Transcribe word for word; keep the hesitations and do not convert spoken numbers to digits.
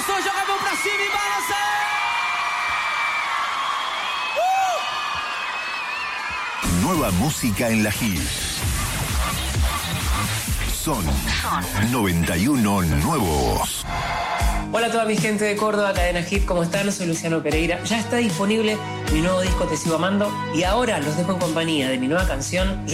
som, joga a mão pra cima e balança! Uh! Nueva música en la Hit. Son noventa y uno nuevos. Hola a toda mi gente de Córdoba, Cadena Hit, ¿cómo están? Soy Luciano Pereira. Ya está disponible mi nuevo disco Te Sigo Amando y ahora los dejo en compañía de mi nueva canción.